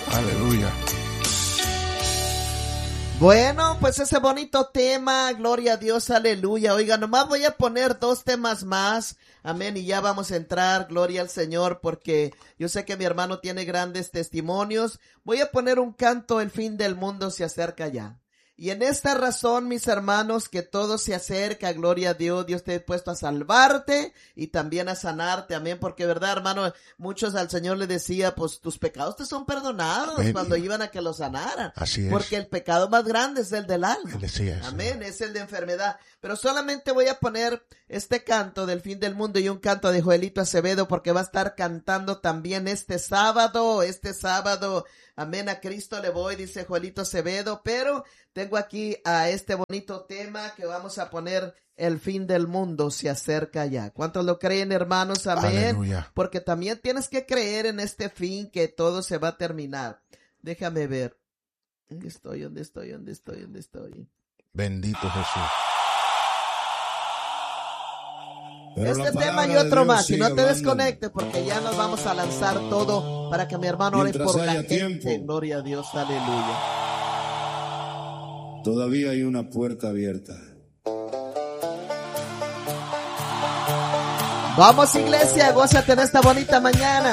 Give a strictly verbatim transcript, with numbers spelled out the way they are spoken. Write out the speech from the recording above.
Aleluya. Bueno, pues ese bonito tema, gloria a Dios, aleluya. Oiga, nomás voy a poner dos temas más, amén, y ya vamos a entrar, gloria al Señor, porque yo sé que mi hermano tiene grandes testimonios. Voy a poner un canto, el fin del mundo se acerca ya. Y en esta razón, mis hermanos, que todo se acerca, gloria a Dios, Dios te ha puesto a salvarte y también a sanarte, amén, porque verdad, hermano, muchos al Señor le decía, pues tus pecados te son perdonados, amén, cuando iban a que los sanaran. Así es. Porque el pecado más grande es el del alma. Él decía eso. Amén, es el de enfermedad. Pero solamente voy a poner este canto del fin del mundo y un canto de Joelito Acevedo, porque va a estar cantando también este sábado, este sábado, amén, a Cristo le voy, dice Joelito Acevedo, pero tengo aquí a este bonito tema que vamos a poner, el fin del mundo se acerca ya. ¿Cuántos lo creen, hermanos? Amén. Aleluya. Porque también tienes que creer en este fin, que todo se va a terminar. Déjame ver. ¿Dónde estoy? ¿Dónde estoy? ¿Dónde estoy? ¿Dónde estoy? Bendito Jesús. Pero este tema y otro más, y no te desconectes porque ya nos vamos a lanzar todo para que mi hermano ore por la gente. Tiempo. Gloria a Dios, aleluya. Todavía hay una puerta abierta. Vamos, iglesia, gózate en esta bonita mañana.